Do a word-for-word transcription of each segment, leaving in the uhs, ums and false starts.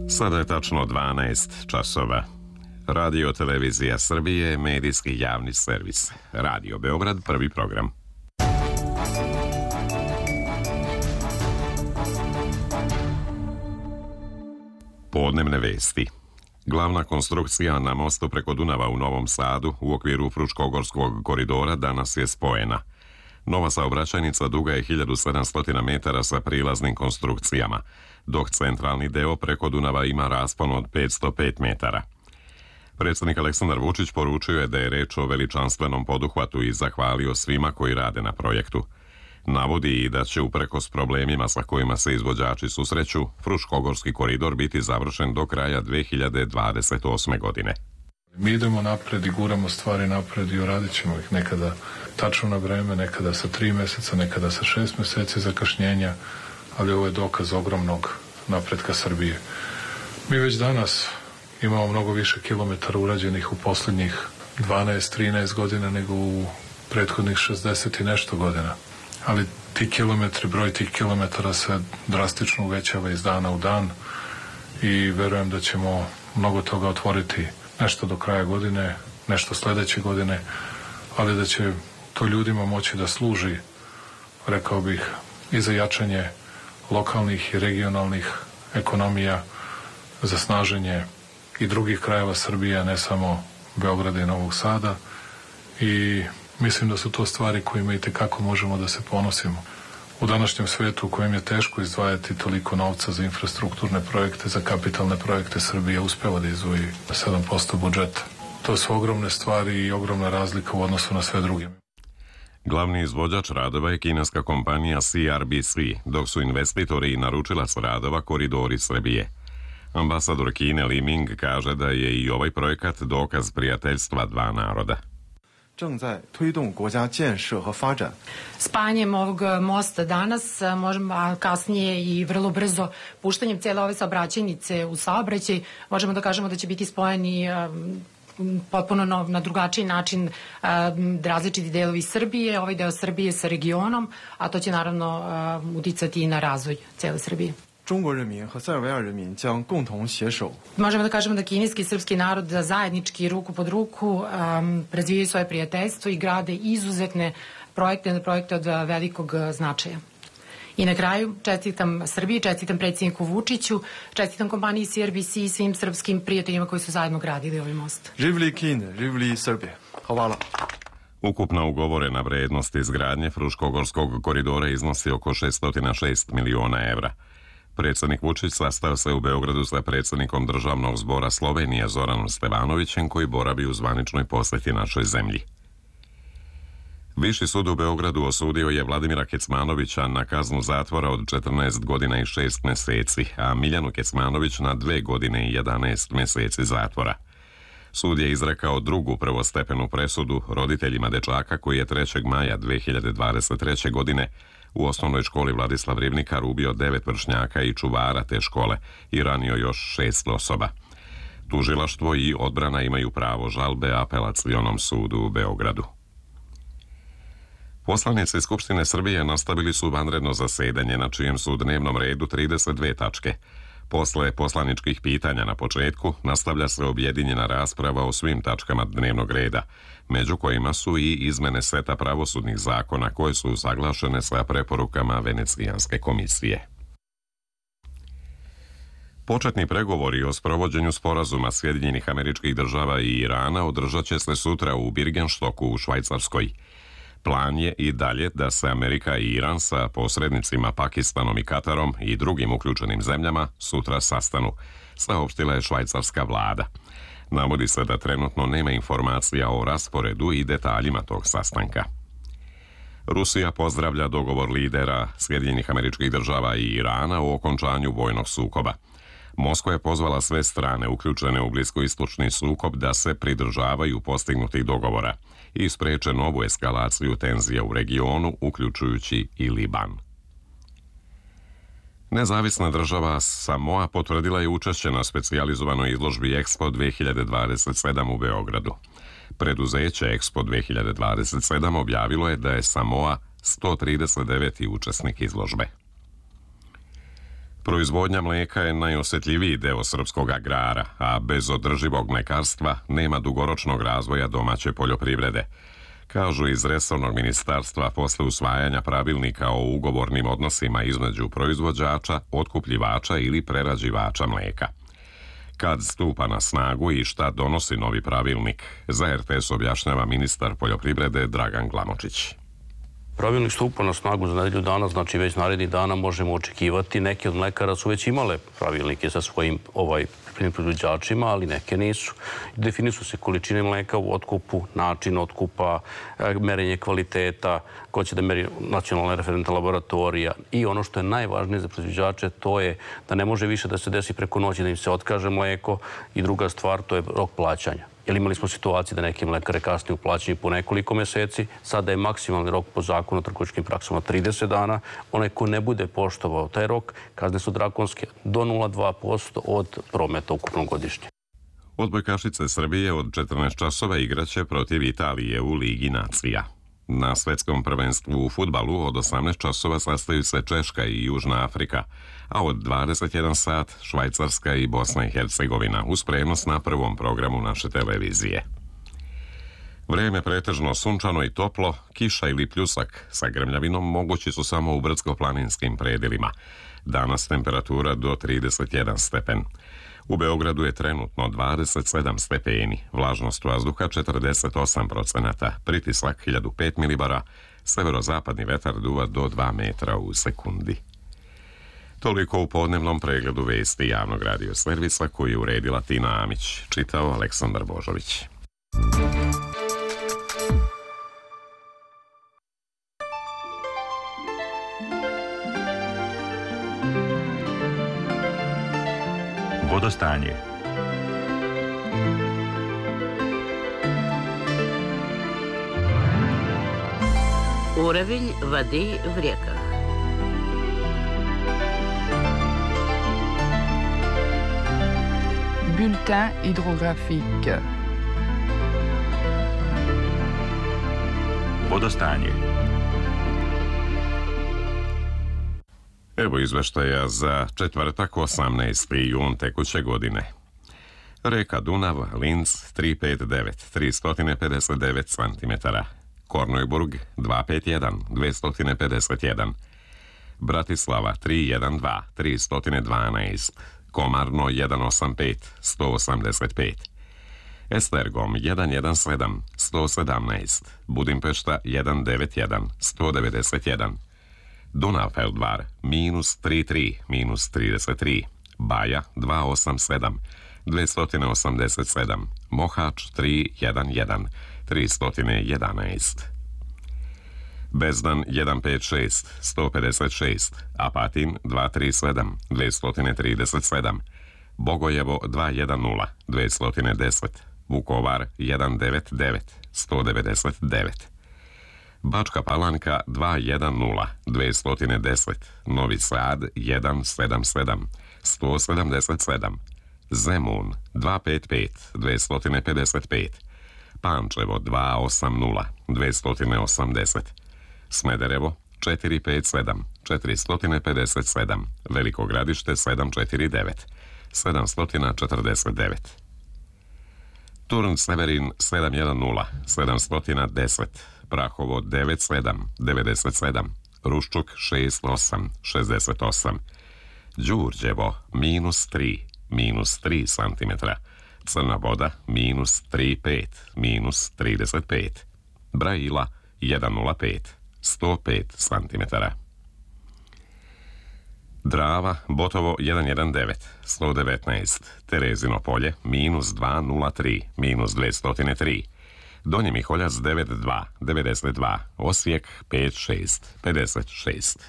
Sada je tačno dvanaest časova. Radio Televizija Srbije, medijski javni servis. Radio Beograd, prvi program. Podnevne vesti. Glavna konstrukcija na mostu preko Dunava u Novom Sadu u okviru Fruškogorskog koridora danas je spojena. Nova saobraćajnica duga je hiljadu sedamsto metara sa prilaznim konstrukcijama, dok centralni deo preko Dunava ima raspon od petsto pet metara. Predsjednik Aleksandar Vučić poručio je da je reč o veličanstvenom poduhvatu i zahvalio svima koji rade na projektu. Navodi i da će uprkos problemima sa kojima se izvođači susreću, Fruškogorski koridor biti završen do kraja dve hiljade dvadeset osme. godine. Mi idemo napred i guramo stvari napred i uradit ćemo ih nekada tačno na vreme, nekada sa tri meseca, nekada sa šest meseci zakašnjenja, ali ovo je dokaz ogromnog napretka Srbije. Mi već danas imamo mnogo više kilometara urađenih u posljednjih dvanaest trinaest godina nego u prethodnih šezdeset i nešto godina. Ali ti kilometri, broj tih kilometara se drastično uvećava iz dana u dan i verujem da ćemo mnogo toga otvoriti, nešto do kraja godine, nešto sledeće godine, ali da će to ljudima moći da služi, rekao bih, i za jačanje lokalnih i regionalnih ekonomija, za snaženje i drugih krajeva Srbije, ne samo Beograda i Novog Sada, i mislim da su to stvari kojima i tekako možemo da se ponosimo. U današnjem svetu u kojem je teško izdvajati toliko novca za infrastrukturne projekte, za kapitalne projekte, Srbija uspela da izdvoji sedam posto budžeta. To su ogromne stvari i ogromna razlika u odnosu na sve druge. Glavni izvođač radova je kineska kompanija C R B C, dok su investitori i naručilac radova Koridori Srbije. Ambasador Kine Li Ming kaže da je i ovaj projekat dokaz prijateljstva dva naroda. Spajanjem ovog mosta danas, možemo, a kasnije i vrlo brzo puštanjem cijele ove saobraćajnice u saobraćaj, možemo da kažemo da će biti spojeni potpuno nov, na drugačiji način različiti delovi Srbije, ovaj deo Srbije sa regionom, a to će naravno uticati i na razvoj cijele Srbije. Možemo da kažemo da kineski i srpski narod zajednički ruku pod ruku um, razvijaju svoje prijateljstvo i grade izuzetne projekte, projekte od velikog značaja. I na kraju čestitam Srbiji, čestitam predsjedniku Vučiću, čestitam kompaniji C R B C i svim srpskim prijateljima koji su zajedno gradili ovaj most. Živli Kine, živli Srbije. Hvala. Ukupna ugovorena vrednost izgradnje Fruškogorskog koridora iznosi oko šesto šest miliona evra. Predsjednik Vučić sastao se u Beogradu sa predsjednikom Državnog zbora Slovenije Zoranom Stevanovićem, koji boravi u zvaničnoj posjeti našoj zemlji. Viši sud u Beogradu osudio je Vladimira Kecmanovića na kaznu zatvora od četrnaest godina i šest meseci, a Miljanu Kecmanović na dve godine i jedanaest meseci zatvora. Sud je izrekao drugu prvostepenu presudu roditeljima dečaka koji je trećeg maja dve hiljade dvadeset treće. godine u osnovnoj školi Vladislav Ribnikar ubio devet vršnjaka i čuvara te škole i ranio još šest osoba. Tužilaštvo i odbrana imaju pravo žalbe Apelacionom sudu u Beogradu. Poslanici Skupštine Srbije nastavili su vanredno zasedanje, na čijem su dnevnom redu trideset dve tačke. Posle poslaničkih pitanja na početku nastavlja se objedinjena rasprava o svim tačkama dnevnog reda, među kojima su i izmene seta pravosudnih zakona koje su usaglašene sa preporukama Venecijanske komisije. Početni pregovori o sprovođenju sporazuma Sjedinjenih Američkih Država i Irana održat će se sutra u Birgenstoku u Švajcarskoj. Plan je i dalje da se Amerika i Iran sa posrednicima Pakistanom i Katarom i drugim uključenim zemljama sutra sastanu, saopštila je švajcarska vlada. Navodi se da trenutno nema informacija o rasporedu i detaljima tog sastanka. Rusija pozdravlja dogovor lidera Sjedinjenih Američkih Država i Irana o okončanju vojnog sukoba. Moskva je pozvala sve strane uključene u bliskoistočni sukob da se pridržavaju postignutih dogovora i spreče novu eskalaciju tenzija u regionu, uključujući i Liban. Nezavisna država Samoa potvrdila je učešće na specijalizovanoj izložbi Expo dve hiljade dvadeset sedam u Beogradu. Preduzeće Expo dve hiljade dvadeset sedam objavilo je da je Samoa sto trideset deveti učesnik izložbe. Proizvodnja mlijeka je najosjetljiviji deo srpskog agrara, a bez održivog mlekarstva nema dugoročnog razvoja domaće poljoprivrede. Kažu iz resornog ministarstva posle usvajanja pravilnika o ugovornim odnosima između proizvođača, otkupljivača ili prerađivača mlijeka. Kad stupa na snagu i šta donosi novi pravilnik, za er te es objašnjava ministar poljoprivrede Dragan Glamočić. Pravilnik stupa na snagu za nedelju dana, znači već narednih dana možemo očekivati. Neke od mlekara su već imale pravilnike sa svojim ovaj, proizvođačima, ali neke nisu. Definišu se količine mleka u otkupu, način otkupa, merenje kvaliteta, ko će da meri nacionalna referentna laboratorija i ono što je najvažnije za proizvođače, to je da ne može više da se desi preko noći da im se otkaže mleko i druga stvar, to je rok plaćanja. Jer imali smo situaciju da neke mlekare kasnije uplaćaju po nekoliko meseci, sada je maksimalni rok po zakonu o trgovačkim praksama trideset dana. Onaj ko ne bude poštovao taj rok, kazne su drakonske do nula zarez dva posto od prometa ukupnog godišnje. Odbojkašice Srbije od četrnaest časova igraće protiv Italije u Ligi nacija. Na svetskom prvenstvu u fudbalu od osamnaest časova sastaju se Češka i Južna Afrika, a od dvadeset jedan sat Švajcarska i Bosna i Hercegovina uz prenos na prvom programu naše televizije. Vreme pretežno sunčano i toplo, kiša ili pljusak sa grmljavinom mogući su samo u brdsko-planinskim predelima. Danas temperatura do trideset jedan stepen. U Beogradu je trenutno dvadeset sedam stepeni, vlažnost vazduha četrdeset osam procenata, pritisak hiljadu pet milibara, severozapadni vetar duva do dva metra u sekundi. Toliko u podnevnom pregledu vesti javnog radio servisa koji je uredila Tina Amić, čitao Aleksandar Božović. Vodostanje. Уровень воды в реках. Bulletin hydrographique. Vodostanje. Evo izveštaja za četvrtak osamnaesti jun tekuće godine. Reka Dunav, Linz tristo pedeset devet, tristo pedeset devet centimetara. Kornojburg dvesta pedeset jedan, dvesta pedeset jedan. Bratislava tristo dvadeset dva, tristo dvanaest. Komarno sto osamdeset pet, sto osamdeset pet. Estergom sto sedam, sto sedamnaest. Budimpešta sto devedeset jedan, sto devedeset jedan. Donaufeldvar minus trideset tri, minus trideset tri. Baja dvesta osamdeset sedam, dvesta osamdeset sedam. Mohač tristo jedenaest, tristo jedanaest. Bezdan sto pedeset šest, sto pedeset šest. Apatin dvesta trideset sedam, dvesta trideset sedam. Bogojevo dvesta deset, dvesta deset. Vukovar sto devedeset devet, sto devedeset devet. Bačka Palanka dvesta deset, dvesta deset. Novi Sad sto sedamdeset sedam, sto sedamdeset sedam. Zemun dvesta pedeset pet, dvesta pedeset pet. Pančevo dvesta osamdeset, dvesta osamdeset. Smederevo četiristo pedeset sedam, četiristo pedeset sedam. Veliko Gradište sedamsto četrdeset devet, sedamsto četrdeset devet. Turn Severin sedamsto deset, sedamsto deset. Prahovo devedeset sedam, devedeset sedam. Ruščuk šezdeset osam, šezdeset osam. Đurđevo minus tri, minus tri centimetra. Crna Voda minus trideset pet, minus trideset pet. Brajila sto nula pet, sto pet centimetara. Drava, Botovo sto devet, sto devetnaest. Terezino polje minus dvesta nula tri, minus dvesta tri. Donji Miholjac devedeset dva, devedeset dva. Osijek pedeset šest, pedeset šest.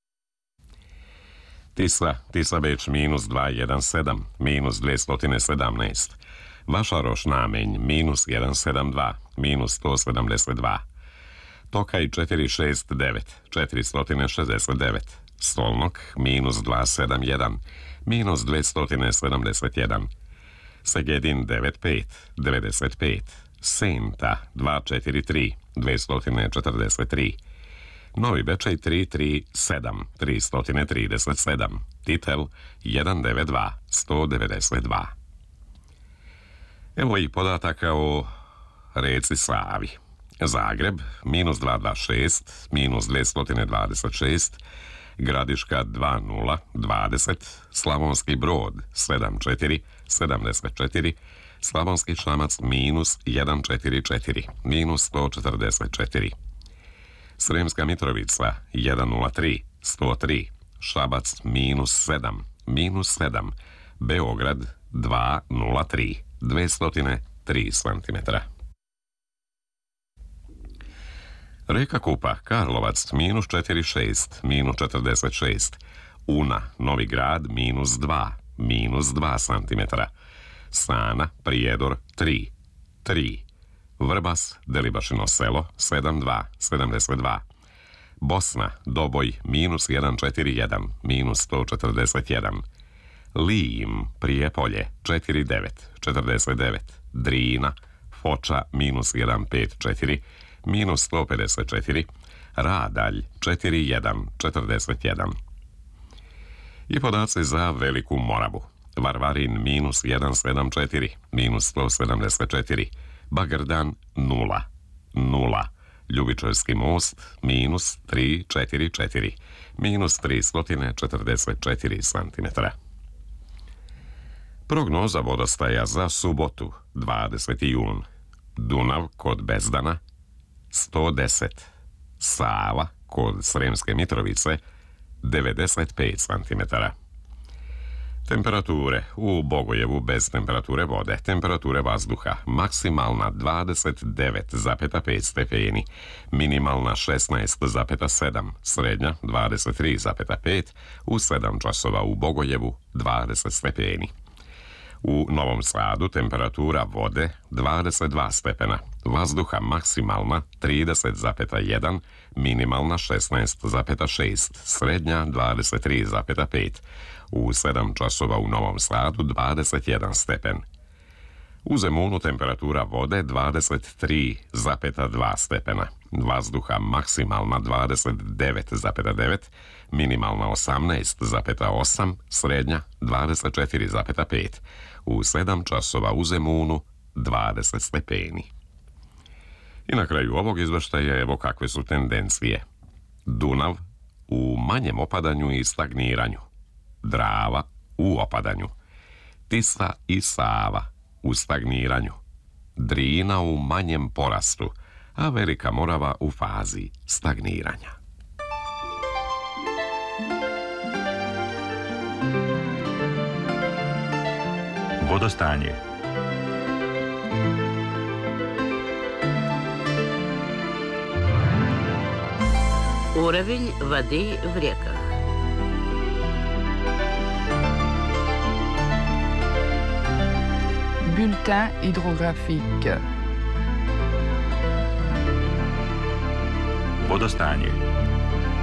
Tisa, Tisa Beč minus dvesta sedamnaest, minus dvesta sedamnaest. Vašaroš Namenj minus sto sedamdeset dva, minus sto sedamdeset dva. Tokaj četiristo šezdeset devet, četiristo šezdeset devet. Stolnok minus dvesta sedamdeset jedan, minus dvesta sedamdeset jedan. Segedin devedeset pet, devedeset pet. Senta dvesta četrdeset tri, dvesta četrdeset tri. Novi Bečej tri tri sedam tri tri sedam, Titel jedan devet dva sto devedeset dva. Evo i podataka o reci Savi. Zagreb minus dvjesto dvadeset šest, minus dvjesto dvadeset šest, Gradiška dva nula dvadeset, Slavonski Brod sedam četiri sedamdeset četiri, Slavonski Šamac minus sto četrdeset četiri, minus sto četrdeset četiri. Sremska Mitrovica jedan nula tri sto tri, Šabac minus sedam, minus sedam, Beograd dva nula tri, dvjesto tri centimetra. Reka Kupa, Karlovac, minus četrdeset šest, minus četrdeset šest, Una, Novi Grad, minus dva, minus dva centimetra, Sana, Prijedor, tri, tri, Vrbas, Delibašino selo, sedam dva, sedamdeset dva, Bosna, Doboj, minus sto četrdeset jedan, minus sto četrdeset jedan, Lijim, Prijepolje, četiri devet, četrdeset devet, Drina, Foča, minus sto pedeset četiri, minus sto pedeset četiri, Radalj, četiri jedan, četrdeset jedan. I podaci za Veliku Moravu. Varvarin, minus sto sedamdeset četiri, minus sto sedamdeset četiri, Bagrdan, nula, nula, Ljubičevski most, minus tri četiri četiri, minus tristo četrdeset četiri centimetra. Prognoza vodostaja za subotu, dvadeseti jun. Dunav kod Bezdana, sto deset, Sava kod Sremske Mitrovice, devedeset pet centimetara. Temperature u Bogojevu bez temperature vode, temperature vazduha maksimalna dvadeset devet zarez pet stepeni, minimalna šesnaest zarez sedam, srednja dvadeset tri zarez pet, u sedam časova u Bogojevu dvadeset stepeni. U Novom Sadu temperatura vode dvadeset dva stepena, vazduha maksimalna trideset zarez jedan, minimalna šesnaest zarez šest, srednja dvadeset tri zarez pet, u sedam časova u Novom Sadu dvadeset jedan stepen. U Zemunu temperatura vode dvadeset tri zarez dva stepena, vazduha maksimalna dvadeset devet zarez devet, minimalna osamnaest zarez osam, srednja dvadeset četiri zarez pet, u sedam časova u Zemunu dvadeset stepeni. I na kraju ovog izveštaja evo kakve su tendencije. Dunav u manjem opadanju i stagniranju, Drava u opadanju, Tisa i Sava u stagniranju, Drina u manjem porastu, a Velika Morava u fazi stagniranja. Vodostanje. Уровень воды в реках. Bulletin hydrographique. Vodostanje.